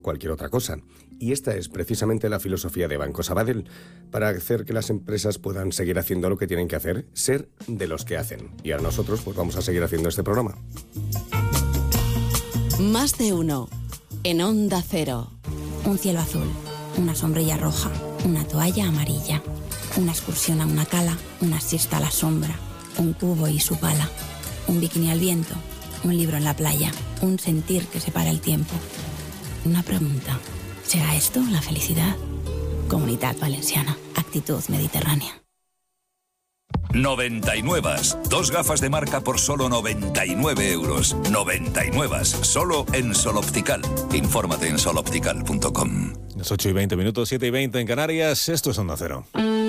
cualquier otra cosa. Y esta es precisamente la filosofía de Banco Sabadell, para hacer que las empresas puedan seguir haciendo lo que tienen que hacer, ser de los que hacen. Y ahora nosotros pues vamos a seguir haciendo este programa. Más de uno, en Onda Cero. Un cielo azul, una sombrilla roja, una toalla amarilla, una excursión a una cala, una siesta a la sombra, un cubo y su pala, un bikini al viento, un libro en la playa, un sentir que separa el tiempo. Una pregunta, ¿será esto la felicidad? Comunidad Valenciana, actitud mediterránea. 99. Dos gafas de marca por solo 99 euros. 99. Solo en Sol Optical. Infórmate en soloptical.com. Las 8:20, 7:20 en Canarias. Esto es Onda Cero.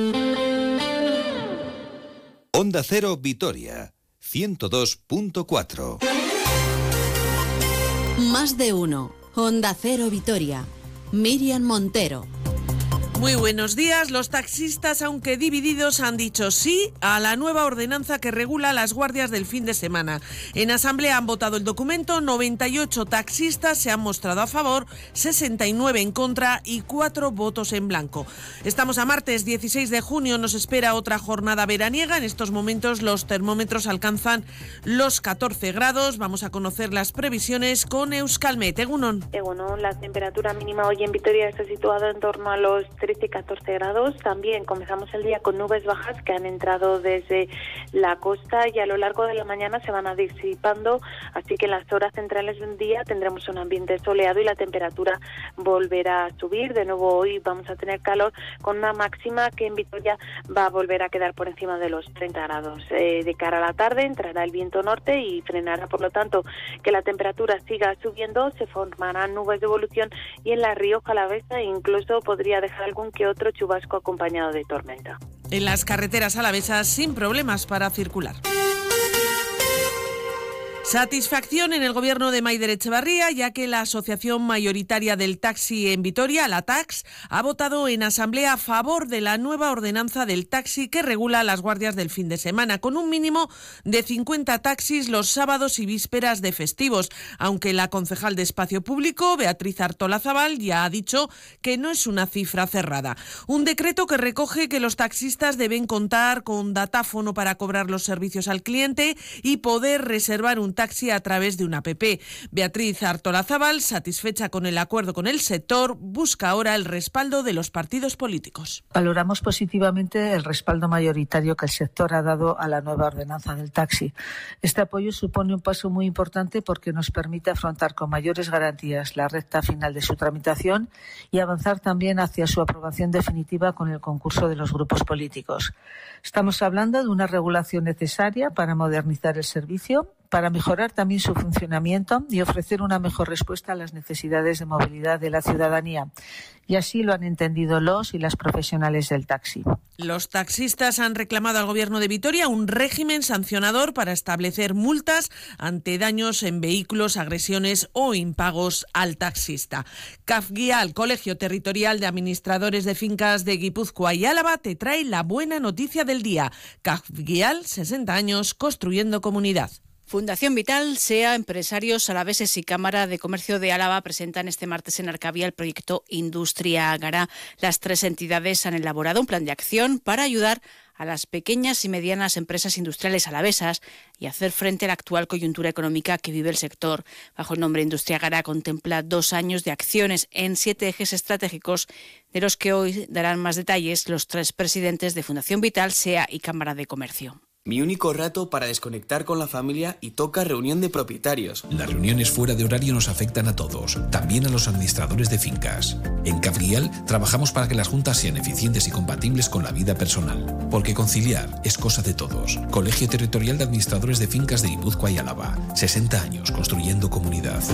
Onda Cero Vitoria, 102.4. Más de uno, Onda Cero Vitoria. Miriam Montero. Muy buenos días. Los taxistas, aunque divididos, han dicho sí a la nueva ordenanza que regula las guardias del fin de semana. En asamblea han votado el documento, 98 taxistas se han mostrado a favor, 69 en contra y 4 votos en blanco. Estamos a martes 16 de junio, nos espera otra jornada veraniega. En estos momentos los termómetros alcanzan los 14 grados. Vamos a conocer las previsiones con Euskalmet. Egunon, la temperatura mínima hoy en Vitoria está situada en torno a los 13 y 14 grados. También comenzamos el día con nubes bajas que han entrado desde la costa y a lo largo de la mañana se van a disipando, así que en las horas centrales del día tendremos un ambiente soleado y la temperatura volverá a subir. De nuevo hoy vamos a tener calor con una máxima que en Vitoria va a volver a quedar por encima de los 30 grados. De cara a la tarde entrará el viento norte y frenará, por lo tanto, que la temperatura siga subiendo. Se formarán nubes de evolución y en la Rioja Alavesa incluso podría dejar algún que otro chubasco acompañado de tormenta. En las carreteras alavesas sin problemas para circular. Satisfacción en el gobierno de Maider Etxebarria, ya que la asociación mayoritaria del taxi en Vitoria, la TAX, ha votado en asamblea a favor de la nueva ordenanza del taxi que regula las guardias del fin de semana, con un mínimo de 50 taxis los sábados y vísperas de festivos, aunque la concejal de Espacio Público, Beatriz Artolazabal, ya ha dicho que no es una cifra cerrada. Un decreto que recoge que los taxistas deben contar con datáfono para cobrar los servicios al cliente y poder reservar un taxi a través de una app. Beatriz Artolazabal, satisfecha con el acuerdo con el sector, busca ahora el respaldo de los partidos políticos. Valoramos positivamente el respaldo mayoritario que el sector ha dado a la nueva ordenanza del taxi. Este apoyo supone un paso muy importante porque nos permite afrontar con mayores garantías la recta final de su tramitación y avanzar también hacia su aprobación definitiva con el concurso de los grupos políticos. Estamos hablando de una regulación necesaria para modernizar el servicio, para mejorar también su funcionamiento y ofrecer una mejor respuesta a las necesidades de movilidad de la ciudadanía. Y así lo han entendido los y las profesionales del taxi. Los taxistas han reclamado al Gobierno de Vitoria un régimen sancionador para establecer multas ante daños en vehículos, agresiones o impagos al taxista. CAFGIAL, Colegio Territorial de Administradores de Fincas de Guipúzcoa y Álava, te trae la buena noticia del día. CAFGIAL, 60 años construyendo comunidad. Fundación Vital, SEA, empresarios alaveses y Cámara de Comercio de Álava presentan este martes en Arcavía el proyecto Industria Gara. Las tres entidades han elaborado un plan de acción para ayudar a las pequeñas y medianas empresas industriales alavesas y hacer frente a la actual coyuntura económica que vive el sector. Bajo el nombre Industria Gara contempla 2 años de acciones en 7 ejes estratégicos, de los que hoy darán más detalles los 3 presidentes de Fundación Vital, SEA y Cámara de Comercio. Mi único rato para desconectar con la familia y toca reunión de propietarios. Las reuniones fuera de horario nos afectan a todos, también a los administradores de fincas. En CAFGIAL trabajamos para que las juntas sean eficientes y compatibles con la vida personal, porque conciliar es cosa de todos. Colegio Territorial de Administradores de Fincas de Guipúzcoa y Álava. 60 años construyendo comunidad.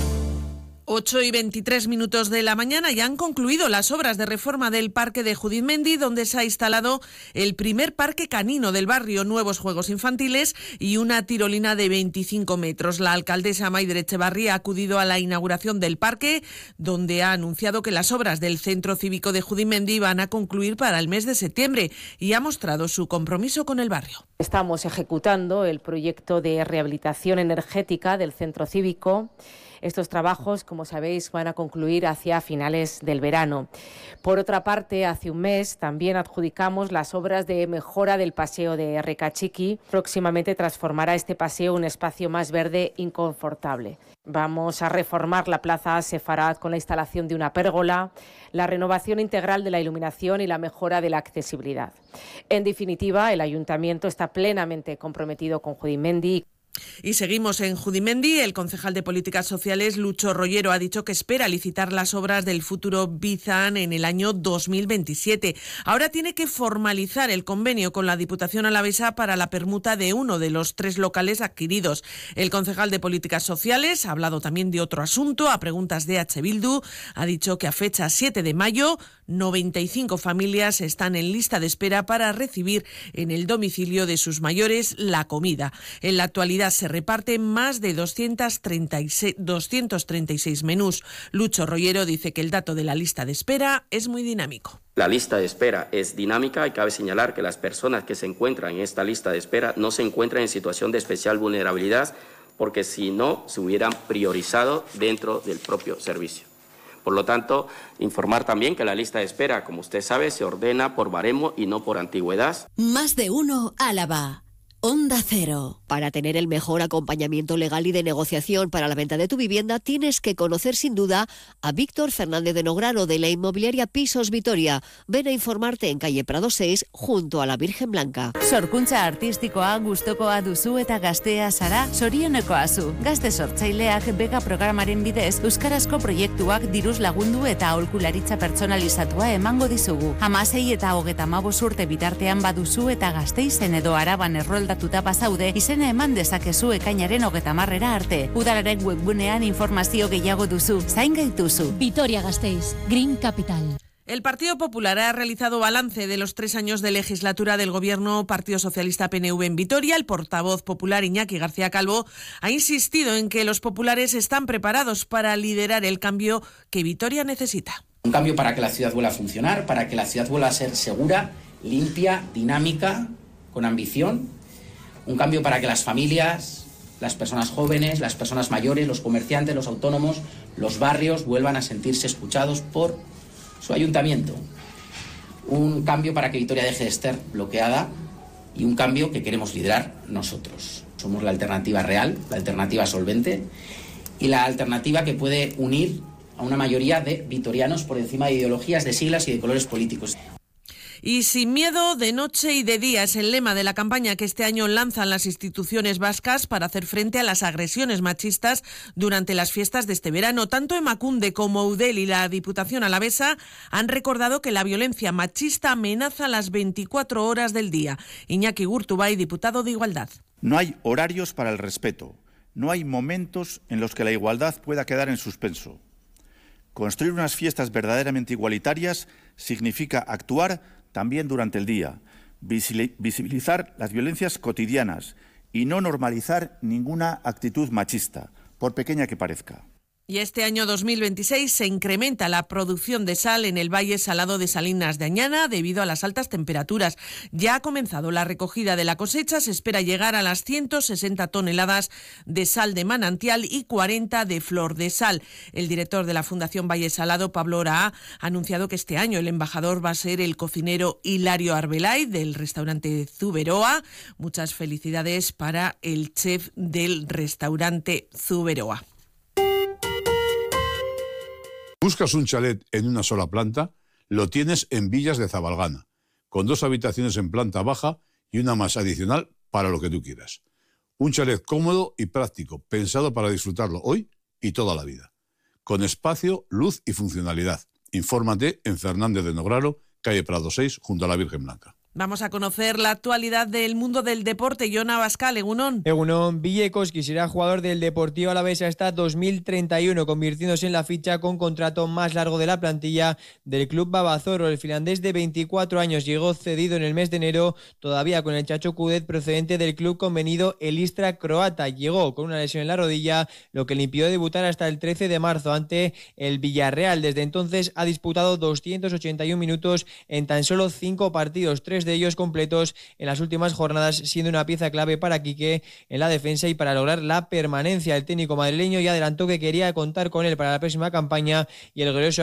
8:23 de la mañana ya han concluido las obras de reforma del Parque de Judizmendi, donde se ha instalado el primer parque canino del barrio, nuevos juegos infantiles y una tirolina de 25 metros. La alcaldesa Maider Etxebarria ha acudido a la inauguración del parque, donde ha anunciado que las obras del Centro Cívico de Judizmendi van a concluir para el mes de septiembre y ha mostrado su compromiso con el barrio. Estamos ejecutando el proyecto de rehabilitación energética del Centro Cívico Estos trabajos, como sabéis, van a concluir hacia finales del verano. Por otra parte, hace un mes también adjudicamos las obras de mejora del paseo de Recachiqui. Próximamente transformará este paseo en un espacio más verde y confortable. Vamos a reformar la Plaza Sefarad con la instalación de una pérgola, la renovación integral de la iluminación y la mejora de la accesibilidad. En definitiva, el Ayuntamiento está plenamente comprometido con Judimendi. Y seguimos en Judimendi. El concejal de Políticas Sociales, Lucho Rollero, ha dicho que espera licitar las obras del futuro Bizan en el año 2027. Ahora tiene que formalizar el convenio con la Diputación alavesa para la permuta de uno de los 3 locales adquiridos. El concejal de Políticas Sociales ha hablado también de otro asunto. A preguntas de H. Bildu, ha dicho que a fecha 7 de mayo, 95 familias están en lista de espera para recibir en el domicilio de sus mayores la comida. En la actualidad se reparten más de 236 menús. Lucho Rollero dice que el dato de la lista de espera es muy dinámico. La lista de espera es dinámica y cabe señalar que las personas que se encuentran en esta lista de espera no se encuentran en situación de especial vulnerabilidad, porque si no se hubieran priorizado dentro del propio servicio. Por lo tanto, informar también que la lista de espera, como usted sabe, se ordena por baremo y no por antigüedad. Más de uno Álava. Onda Cero. Para tener el mejor acompañamiento legal y de negociación para la venta de tu vivienda, tienes que conocer sin duda a Víctor Fernández de Nograro, de la inmobiliaria Pisos Vitoria. Ven a informarte en calle Prado 6, junto a la Virgen Blanca. Sorkuntza artistikoa gustokoa duzu eta gaztea zara, zorionekoa zu. Gazte sortzaileak Bega programaren bidez euskarazko proiektuak diruz lagundu eta aholkularitza pertsonalizatua emango dizugu. 16 eta 35 urte bitartean baduzu eta Gasteizen edo Araban errolda pasaude, izena eman dezakezu ekainaren 30 arte. Udalaren webgunean informazio gehiago duzu. Zain gaituzu. Vitoria-Gasteiz, Green Capital. El Partido Popular ha realizado balance de los 3 años de legislatura del Gobierno Partido Socialista PNV en Vitoria. El portavoz popular Iñaki García Calvo ha insistido en que los populares están preparados para liderar el cambio que Vitoria necesita. Un cambio para que la ciudad vuelva a funcionar, para que la ciudad vuelva a ser segura, limpia, dinámica, con ambición. Un cambio para que las familias, las personas jóvenes, las personas mayores, los comerciantes, los autónomos, los barrios vuelvan a sentirse escuchados por su ayuntamiento. Un cambio para que Vitoria deje de estar bloqueada y un cambio que queremos liderar nosotros. Somos la alternativa real, la alternativa solvente y la alternativa que puede unir a una mayoría de vitorianos por encima de ideologías, de siglas y de colores políticos. Y sin miedo, de noche y de día es el lema de la campaña que este año lanzan las instituciones vascas para hacer frente a las agresiones machistas durante las fiestas de este verano. Tanto Emakunde como Eudel y la Diputación alavesa han recordado que la violencia machista amenaza las 24 horas del día. Iñaki Gurtubay, diputado de Igualdad. No hay horarios para el respeto. No hay momentos en los que la igualdad pueda quedar en suspenso. Construir unas fiestas verdaderamente igualitarias significa actuar también durante el día, visibilizar las violencias cotidianas y no normalizar ninguna actitud machista, por pequeña que parezca. Y este año 2026 se incrementa la producción de sal en el Valle Salado de Salinas de Añana debido a las altas temperaturas. Ya ha comenzado la recogida de la cosecha, se espera llegar a las 160 toneladas de sal de manantial y 40 de flor de sal. El director de la Fundación Valle Salado, Pablo Ora, ha anunciado que este año el embajador va a ser el cocinero Hilario Arbelay del restaurante Zuberoa. Muchas felicidades para el chef del restaurante Zuberoa. ¿Buscas un chalet en una sola planta? Lo tienes en Villas de Zabalgana, con 2 habitaciones en planta baja y una más adicional para lo que tú quieras. Un chalet cómodo y práctico, pensado para disfrutarlo hoy y toda la vida. Con espacio, luz y funcionalidad. Infórmate en Fernández de Nograro, calle Prado 6, junto a la Virgen Blanca. Vamos a conocer la actualidad del mundo del deporte. Jon Abascal, Egunon. Egunon, Villekoski será jugador del Deportivo Alavés hasta 2031, convirtiéndose en la ficha con contrato más largo de la plantilla del club Babazorro. El finlandés de 24 años llegó cedido en el mes de enero, todavía con el Chacho Coudet procedente del club convenido el Istra croata. Llegó con una lesión en la rodilla, lo que le impidió debutar hasta el 13 de marzo ante el Villarreal. Desde entonces ha disputado 281 minutos en tan solo 5 partidos, 3 de ellos completos en las últimas jornadas, siendo una pieza clave para Quique en la defensa y para lograr la permanencia. El técnico madrileño ya adelantó que quería contar con él para la próxima campaña y el glorioso